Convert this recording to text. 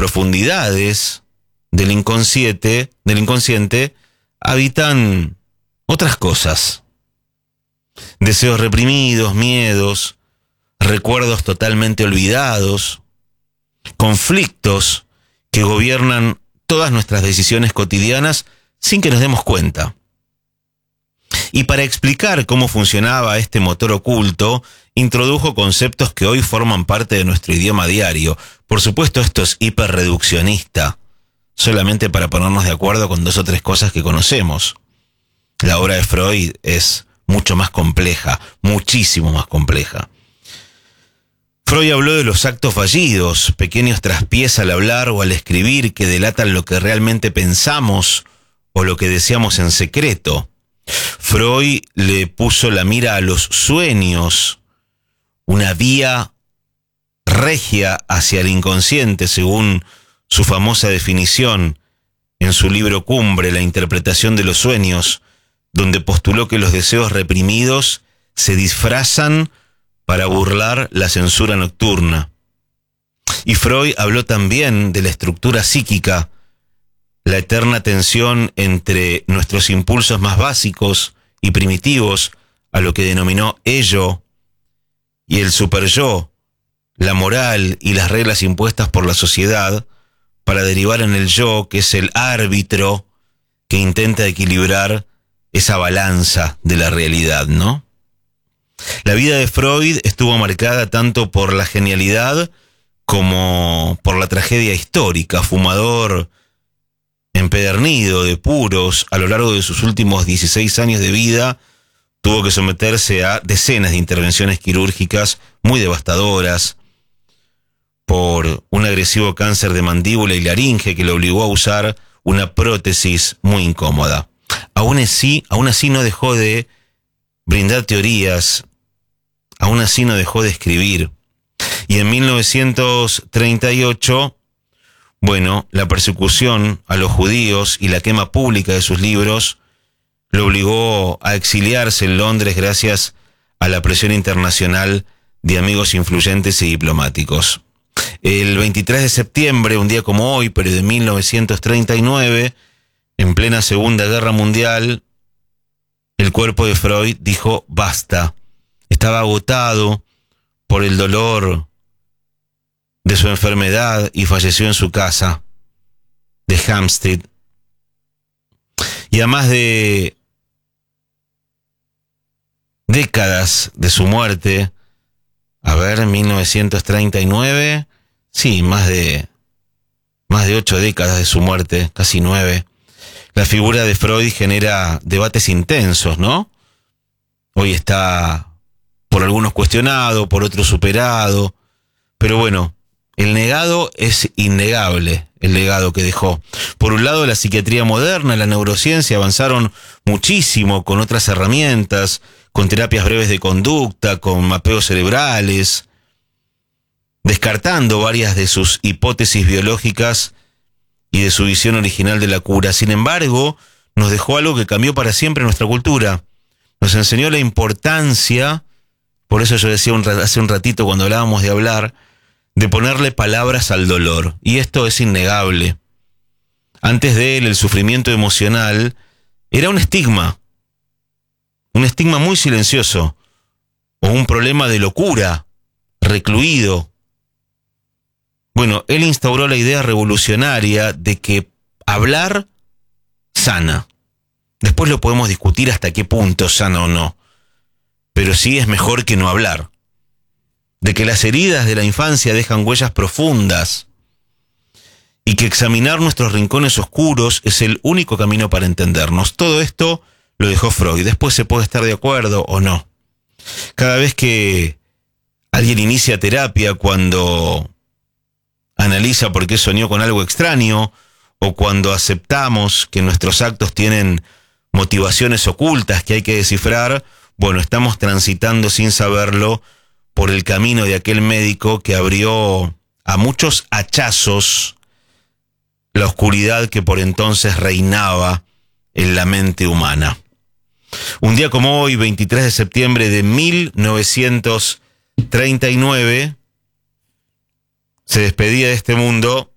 profundidades del inconsciente habitan otras cosas. Deseos reprimidos, miedos, recuerdos totalmente olvidados, conflictos que gobiernan todas nuestras decisiones cotidianas sin que nos demos cuenta. Y para explicar cómo funcionaba este motor oculto, introdujo conceptos que hoy forman parte de nuestro idioma diario. Por supuesto, esto es hiperreduccionista, solamente para ponernos de acuerdo con 2 o 3 cosas que conocemos. La obra de Freud es mucho más compleja, muchísimo más compleja. Freud habló de los actos fallidos, pequeños traspiés al hablar o al escribir que delatan lo que realmente pensamos o lo que deseamos en secreto. Freud le puso la mira a los sueños, una vía regia hacia el inconsciente, según su famosa definición en su libro Cumbre, La interpretación de los sueños, donde postuló que los deseos reprimidos se disfrazan para burlar la censura nocturna. Y Freud habló también de la estructura psíquica, la eterna tensión entre nuestros impulsos más básicos y primitivos, a lo que denominó ello, y el superyo, la moral y las reglas impuestas por la sociedad, para derivar en el yo, que es el árbitro que intenta equilibrar esa balanza de la realidad, ¿no? La vida de Freud estuvo marcada tanto por la genialidad como por la tragedia histórica. Fumador empedernido de puros, a lo largo de sus últimos 16 años de vida, tuvo que someterse a decenas de intervenciones quirúrgicas muy devastadoras por un agresivo cáncer de mandíbula y laringe que le obligó a usar una prótesis muy incómoda. Aún así no dejó de brindar teorías, aún así no dejó de escribir. Y en 1938, la persecución a los judíos y la quema pública de sus libros lo obligó a exiliarse en Londres gracias a la presión internacional de amigos influyentes y diplomáticos. El 23 de septiembre, un día como hoy, pero de 1939, en plena Segunda Guerra Mundial, el cuerpo de Freud dijo basta. Estaba agotado por el dolor de su enfermedad y falleció en su casa de Hampstead. Y a más de décadas de su muerte, 1939, sí, más de 8 décadas de su muerte, casi 9, la figura de Freud genera debates intensos, ¿no? Hoy está por algunos cuestionado, por otros superado, pero el legado es innegable, el legado que dejó. Por un lado, la psiquiatría moderna, la neurociencia avanzaron muchísimo con otras herramientas, con terapias breves de conducta, con mapeos cerebrales, descartando varias de sus hipótesis biológicas y de su visión original de la cura. Sin embargo, nos dejó algo que cambió para siempre nuestra cultura. Nos enseñó la importancia, por eso yo decía hace un ratito cuando hablábamos de hablar, de ponerle palabras al dolor. Y esto es innegable. Antes de él, el sufrimiento emocional era un estigma muy silencioso, o un problema de locura, recluido. Él instauró la idea revolucionaria de que hablar sana. Después lo podemos discutir hasta qué punto sana o no, pero sí es mejor que no hablar. De que las heridas de la infancia dejan huellas profundas y que examinar nuestros rincones oscuros es el único camino para entendernos. Todo esto lo dejó Freud. Después se puede estar de acuerdo o no. Cada vez que alguien inicia terapia, cuando analiza por qué soñó con algo extraño, o cuando aceptamos que nuestros actos tienen motivaciones ocultas que hay que descifrar, estamos transitando sin saberlo por el camino de aquel médico que abrió a muchos hachazos la oscuridad que por entonces reinaba en la mente humana. Un día como hoy, 23 de septiembre de 1939, se despedía de este mundo